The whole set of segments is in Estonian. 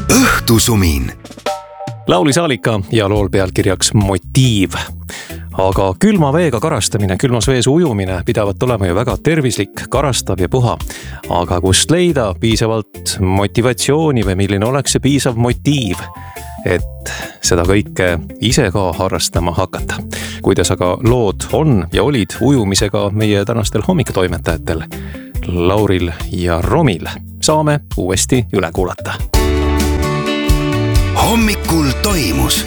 Õhtusumin. Lauli Saalika ja lool pealkirjaks Motiiv. Aga külma veega karastamine, külmas vees ujumine pidavat olema ju väga tervislik, karastav ja puha. Aga kust leida piisavalt motivatsiooni või milline oleks see piisav motiiv, et seda kõike ise ka harrastama hakata? Kuidas aga lood on ja olid ujumisega meie tänastel hommikutoimetajatel Lauril ja Romil, saame uuesti üle kuulata. Hommikul toimus.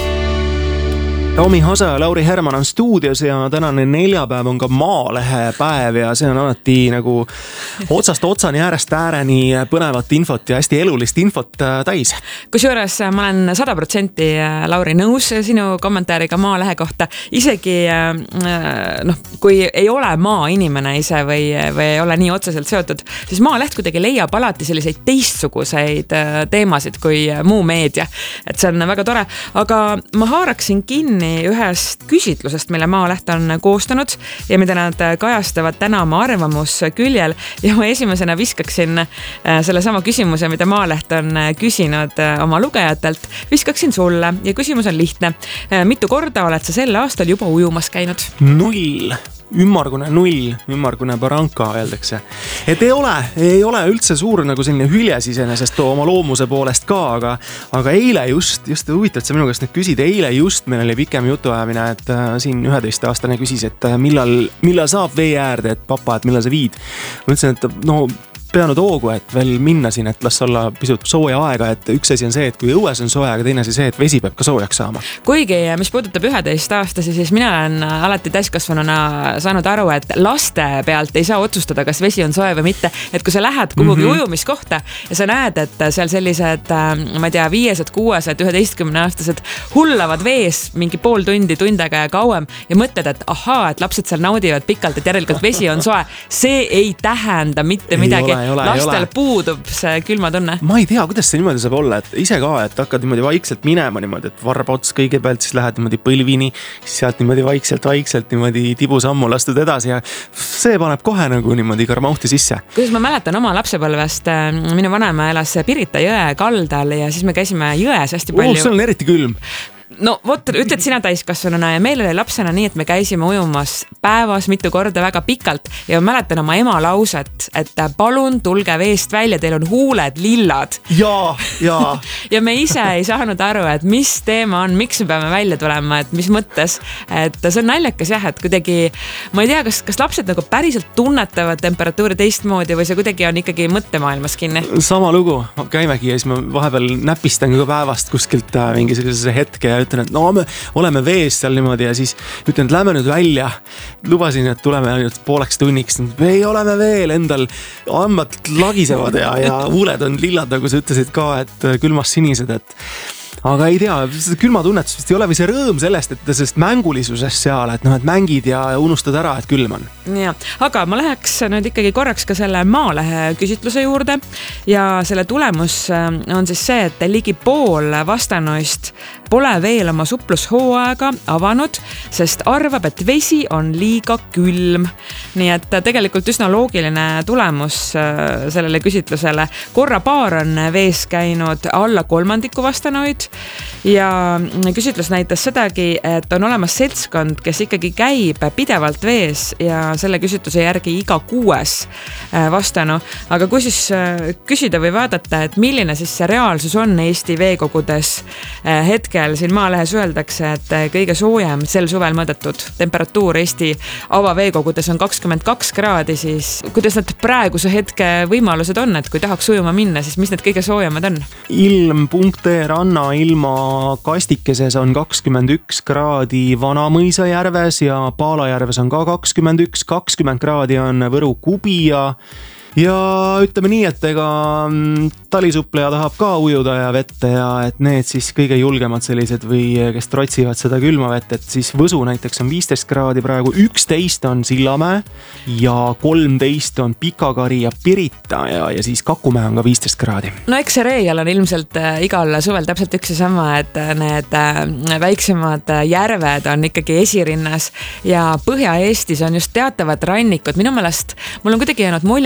Romi Hasa ja Lauri Herman on stuudios ja tänane neljapäev on ka Maalehe päev ja see on alati nagu otsast otsani, äärest ääreni põnevat infot ja hästi elulist infot täis. Kusjuures ma olen 100% Lauri nõus sinu kommentaariga Maalehe kohta. Isegi kui ei ole maainimene ise või ei ole nii otseselt seotud, siis Maaleht kuidagi leiab alati selliseid teistsuguseid teemasid kui muu meedia. Et see on väga tore, aga ma haaraksin kinni ühest küsitlusest, mille Maaleht on koostanud ja mida nad kajastavad täna oma arvamusküljel ja ma esimesena viskaksin selle sama küsimuse, mida Maaleht on küsinud oma lugejatelt, viskaksin sulle ja küsimus on lihtne. Mitu korda oled sa sel aastal juba ujumas käinud? 0. ümmargune baranka öeldakse. Et ei ole üldse suur nagu selline hüljes iseenesest oma loomuse poolest ka, aga eile just huvitav, et sa minu käest nüüd küsid, eile just meil oli pikem jutuajamine, et siin 11-aastane küsis, et millal saab vee äärde, et papa, et millal sa viid. Ma ütlesin, et peanud hoogu, et veel minna siin, et las olla pisut sooja aega, et üks asi on see, et kui õues on sooja, aga teine asi see, et vesi peab ka soojaks saama. Kuigi, mis puudutab 11-aastasi, siis mina olen alati täiskasvanuna saanud aru, et laste pealt ei saa otsustada, kas vesi on soe või mitte. Et kui sa lähed kuhugi ujumiskohta ja sa näed, et seal sellised, ma ei tea, 5, 6, 11-aastased hullavad vees mingi pool tundi, tund aega ja kauem ja mõtled, et ahaa, et lapsed seal naudivad pikalt, et järelikult vesi on soe. See ei tähenda mitte midagi. Lastel puudub see külmatunne. Ma ei tea, kuidas see niimoodi saab olla, et ise ka, et hakkad niimoodi vaikselt minema niimoodi, et varbaots kõigepealt, siis lähed niimoodi põlvini, siis sealt niimoodi vaikselt niimoodi tibusammu lastud edasi ja see paneb kohe nagu niimoodi karmauhti sisse. Kuidas ma mäletan oma lapsepõlvest, minu vanema elas Pirita jõe kaldal ja siis me käisime jões hästi palju. See on eriti külm. No vot, ütled sina täiskasvanuna ja meil oli lapsena nii, et me käisime ujumas päevas mitu korda väga pikalt ja mäletan oma ema lauset, et palun tulge veest välja, teil on huuled lillad. Ja. Ja me ise ei saanud aru, et mis teema on, miks me peame välja tulema, et mis mõttes, et see on naljakas jah, et kuidagi, ma ei tea, kas lapsed nagu päriselt tunnetavad temperatuuri teistmoodi või see kuidagi on ikkagi mõttemaailmas kinni? Sama lugu, käimegi ja siis ma vahepeal näpistan ka päevast kuskilt mingisuguse hetke ja ütlen, et me oleme vees seal niimoodi ja siis ütlen, et lähme nüüd välja. Lubasin, et tuleme nüüd pooleks tunniks. Ei oleme veel, endal hambad lagisevad ja huuled on lillad, nagu sa ütlesid ka, et külmas sinised, et aga ei tea, külmatunnetus vist ei ole või see rõõm sellest, et sellest mängulisusest seal, et et mängid ja unustad ära, et külm on. Ja, aga ma läheks nüüd ikkagi korraks ka selle Maalehe küsitluse juurde ja selle tulemus on siis see, et ligi pool vastanuist pole veel oma suplushooaega avanud, sest arvab, et vesi on liiga külm. Nii et tegelikult üsna loogiline tulemus sellele küsitlusele. Korra paar on vees käinud alla 3% vastanuid ja küsitlus näitas sedagi, et on olemas seltskond, kes ikkagi käib pidevalt vees ja selle küsitluse järgi iga 6 vastanu. Aga kui siis küsida või vaadata, et milline siis see reaalsus on Eesti veekogudes hetkel, siin Maalehes öeldakse, et kõige soojem sel suvel mõõdetud temperatuur Eesti avaveekogudes on 22 kraadi, siis kuidas need praeguse hetke võimalused on, et kui tahaks ujuma minna, siis mis need kõige soojemad on? Ilm.ee ranna ilma kastikeses on 21 kraadi Vanamõisa järves ja Paalajärves on ka 20 kraadi on Võru Kubia ja ütleme nii, et ega talisupleja tahab ka ujuda ja vette ja et need siis kõige julgemad sellised või kes trotsivad seda külma vett, et siis Võsu näiteks on 15 kraadi praegu, 11 on Sillamäe ja 13 on Pikakari ja Pirita ja siis Kakumäe on ka 15 kraadi. No eks see reegel on ilmselt igal suvel täpselt üks ja sama, et need väiksemad järved on ikkagi esirinnas ja Põhja-Eestis on just teatavad rannikud. Minu meelest mul on kuidagi jäänud mulje, et näiteks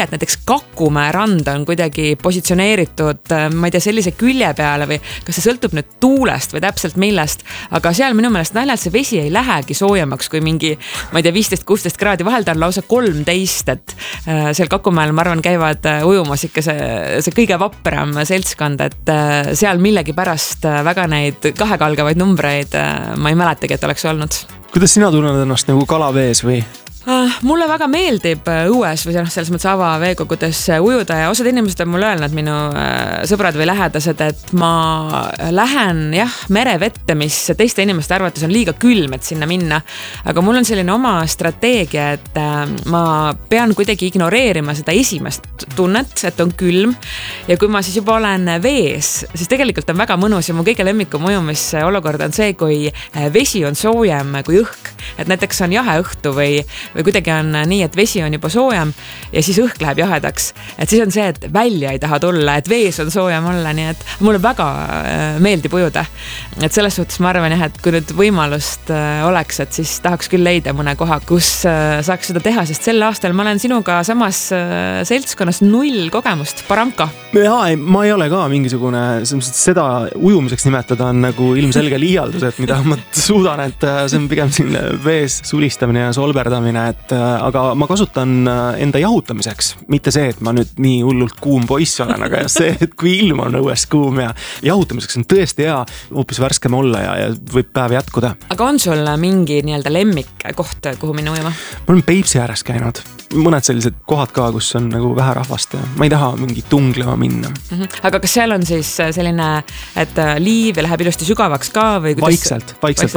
Kakumäe rand on kuidagi positsioneeritud, ma ei tea, sellise külje peale või kas see sõltub nüüd tuulest või täpselt millest, aga seal minu meelest naljalt see vesi ei lähegi soojemaks kui mingi, ma ei tea, 15-16 kraadi, vahel ta on lausa 13, et seal Kakumäel, ma arvan, käivad ujumas ikka see kõige vapram seltskond, et seal millegi pärast väga neid kahekalgavaid numbreid ma ei mäletagi, et oleks olnud. Kuidas sina tunned ennast nagu kalavees või? Mulle väga meeldib õues või selles mõttes avaveekogudes ujuda ja osad inimesed on mulle öelnud, minu sõbrad või lähedased, et ma lähen merevette, mis teiste inimeste arvates on liiga külm, et sinna minna. Aga mul on selline oma strateegia, et ma pean kuidagi ignoreerima seda esimest tunnet, et on külm. Ja kui ma siis juba olen vees, siis tegelikult on väga mõnus ja mu kõige lemmikum ujumise olukord on see, kui vesi on soojem kui õhk. Et näiteks on jahe õhtu või kuidagi on nii, et vesi on juba soojem ja siis õhk läheb jahedaks. Et siis on see, et välja ei taha tulla, et vees on soojem olla, nii et mulle väga meeldib ujuda. Et selles suhtes ma arvan, et kui nüüd võimalust oleks, et siis tahaks küll leida mõne koha, kus saaks seda teha, sest sel aastal ma olen sinuga samas seltskonnas 0 kogemust, Paramka. Jaa, ma ei ole ka mingisugune, seda ujumiseks nimetada on nagu ilmselge liialdus, et mida ma suudan, et see on pigem siin vees sulistamine ja solberdamine, aga ma kasutan enda jahutamiseks, mitte see, et ma nüüd nii hullult kuum poiss olen, aga see, et kui ilm on õues kuum ja jahutamiseks on tõesti hea hoopis värskem olla ja võib päev jätkuda. Aga on sul mingi nii-öelda lemmik koht, kuhu minna ujuma? Ma olen Peipsi ääres käinud. Mõned sellised kohad ka, kus on nagu vähe rahvast ja ma ei taha mingi tunglema minna. Aga kas seal on siis selline, et liiv läheb ilusti sügavaks ka? Või vaikselt.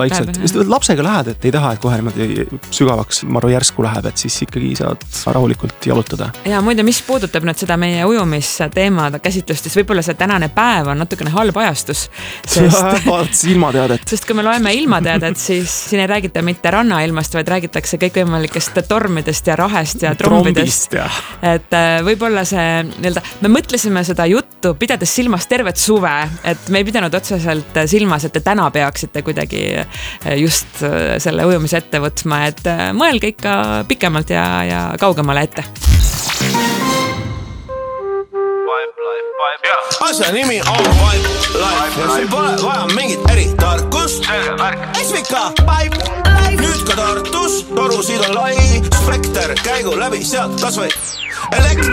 Lapsega lähed, et ei taha, et kohe niimoodi sügavaks maru järsku läheb, et siis ikkagi saad rahulikult jalutada. Ja muide, mis puudutab nüüd seda meie ujumisteema käsitlust, siis võib-olla see tänane päev on natukene halb ajastus. Ilmateadet. Sest kui me loeme ilmateadet, siis siin ei räägita mitte rannailmast, vaid räägitakse kõikvõimalikest tormidest ja rahest ja trombidest. Et võib-olla see, me mõtlesime seda juttu, pidades silmas tervet suve, et me ei pidanud otseselt silmas, et te täna peaksite kuidagi just selle ujumise ette võtma, et mõelge ikka pikemalt ja kaugemale ette. Asja nimi on Vibe Life ja sul pole vaja mingit eritarkust. Esvika Vibe Life. Nüüd ka Tartus, torusid on lai, spekter käigu läbi sealt kas või elekter.